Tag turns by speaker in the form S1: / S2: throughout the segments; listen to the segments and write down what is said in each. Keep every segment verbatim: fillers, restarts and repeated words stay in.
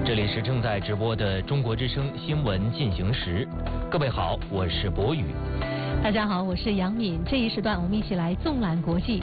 S1: 这里是正在直播的中国之声新闻进行时，各位好，我是博宇。
S2: 大家好，我是杨敏。这一时段我们一起来纵览国际。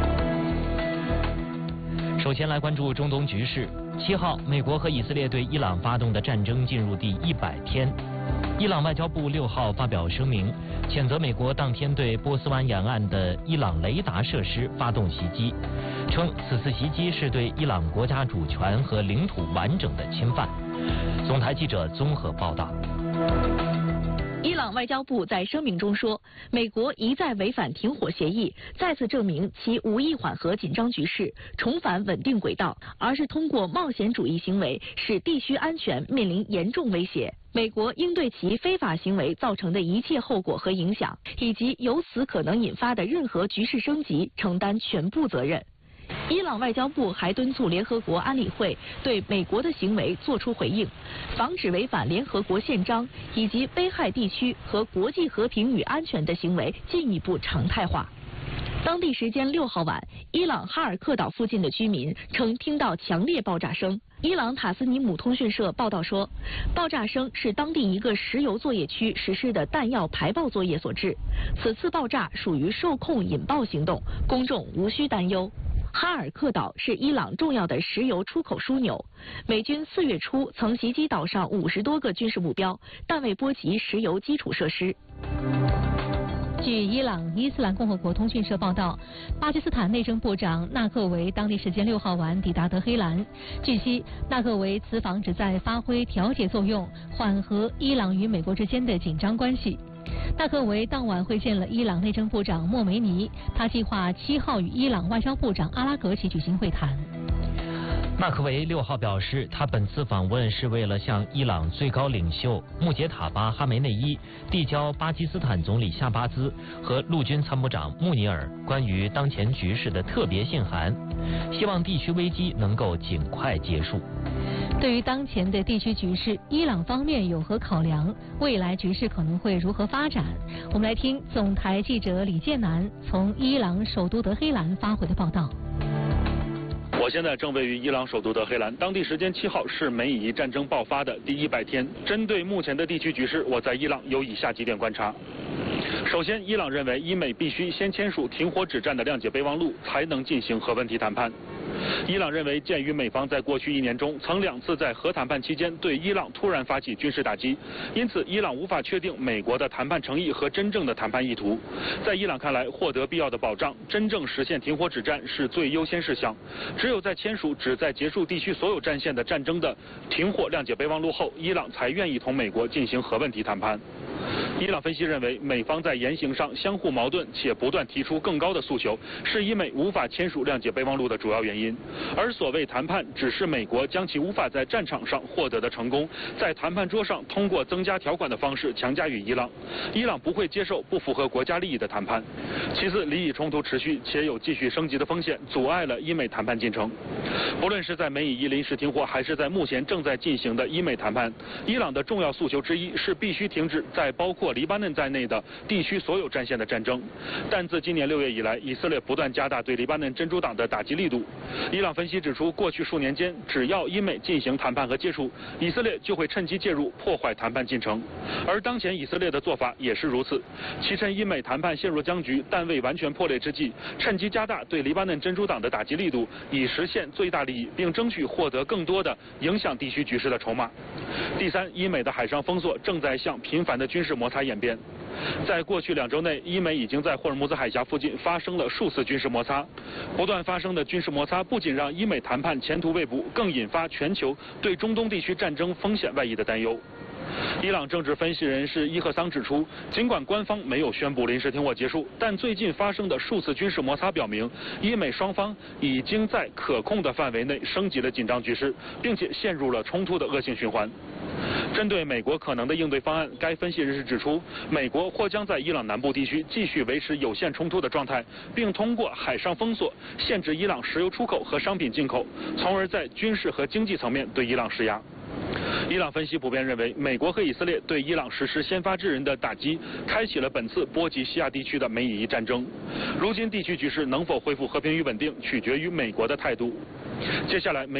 S1: 首先来关注中东局势。七号，美国和以色列对伊朗发动的战争进入第一百天。伊朗外交部六号发表声明，谴责美国当天对波斯湾沿岸的伊朗雷达设施发动袭击，称此次袭击是对伊朗国家主权和领土完整的侵犯。总台记者综合报道。
S3: 伊朗外交部在声明中说，美国一再违反停火协议，再次证明其无意缓和紧张局势，重返稳定轨道，而是通过冒险主义行为使地区安全面临严重威胁。美国应对其非法行为造成的一切后果和影响，以及由此可能引发的任何局势升级，承担全部责任。伊朗外交部还敦促联合国安理会对美国的行为作出回应，防止违反联合国宪章以及危害地区和国际和平与安全的行为进一步常态化。当地时间六号晚，伊朗哈尔克岛附近的居民称听到强烈爆炸声。伊朗塔斯尼姆通讯社报道说，爆炸声是当地一个石油作业区实施的弹药排爆作业所致。此次爆炸属于受控引爆行动，公众无需担忧。哈尔克岛是伊朗重要的石油出口枢纽，美军四月初曾袭击岛上五十多个军事目标，但未波及石油基础设施。
S2: 据伊朗伊斯兰共和国通讯社报道，巴基斯坦内政部长纳克维当地时间六号晚抵达德黑兰。据悉，纳克维此访旨在发挥调解作用，缓和伊朗与美国之间的紧张关系。纳克维当晚会见了伊朗内政部长莫梅尼，他计划七号与伊朗外交部长阿拉格齐举行会谈。
S1: 纳克维六号表示，他本次访问是为了向伊朗最高领袖穆杰塔巴·哈梅内伊递交巴基斯坦总理夏巴兹和陆军参谋长穆尼尔关于当前局势的特别信函，希望地区危机能够尽快结束。
S2: 对于当前的地区局势，伊朗方面有何考量？未来局势可能会如何发展？我们来听总台记者李建南从伊朗首都德黑兰发回的报道。
S4: 我现在正位于伊朗首都德黑兰，当地时间七号是美以伊战争爆发的第一百天。针对目前的地区局势，我在伊朗有以下几点观察。首先，伊朗认为伊美必须先签署停火止战的谅解备忘录，才能进行核问题谈判。伊朗认为，鉴于美方在过去一年中曾两次在核谈判期间对伊朗突然发起军事打击，因此伊朗无法确定美国的谈判诚意和真正的谈判意图。在伊朗看来，获得必要的保障，真正实现停火止战是最优先事项。只有在签署旨在结束地区所有战线的战争的停火谅解备忘录后，伊朗才愿意同美国进行核问题谈判。伊朗分析认为，美方在言行上相互矛盾，且不断提出更高的诉求，是伊美无法签署谅解备忘录的主要原因。而所谓谈判，只是美国将其无法在战场上获得的成功，在谈判桌上通过增加条款的方式强加于伊朗。伊朗不会接受不符合国家利益的谈判。其次，黎以冲突持续且有继续升级的风险，阻碍了伊美谈判进程。不论是在美以伊临时停火，还是在目前正在进行的伊美谈判，伊朗的重要诉求之一是必须停止在包括黎巴嫩在内的地区所有战线的战争。但自今年六月以来，以色列不断加大对黎巴嫩真主党的打击力度。伊朗分析指出，过去数年间，只要伊美进行谈判和接触，以色列就会趁机介入，破坏谈判进程。而当前以色列的做法也是如此，其趁伊美谈判陷入僵局但未完全破裂之际，趁机加大对黎巴嫩真主党的打击力度，以实现最大利益，并争取获得更多的影响地区局势的筹码。第三，伊美的海上封锁正在向频繁的军事摩擦演变。在过去两周内，伊美已经在霍尔木兹海峡附近发生了数次军事摩擦。不断发生的军事摩擦不仅让伊美谈判前途未卜，更引发全球对中东地区战争风险外溢的担忧。伊朗政治分析人士伊赫桑指出，尽管官方没有宣布临时停火结束，但最近发生的数次军事摩擦表明，伊美双方已经在可控的范围内升级了紧张局势，并且陷入了冲突的恶性循环。针对美国可能的应对方案，该分析人士指出，美国或将在伊朗南部地区继续维持有限冲突的状态，并通过海上封锁限制伊朗石油出口和商品进口，从而在军事和经济层面对伊朗施压。伊朗分析普遍认为，美国和以色列对伊朗实施先发制人的打击，开启了本次波及西亚地区的美以伊战争。如今地区局势能否恢复和平与稳定，取决于美国的态度。接下来美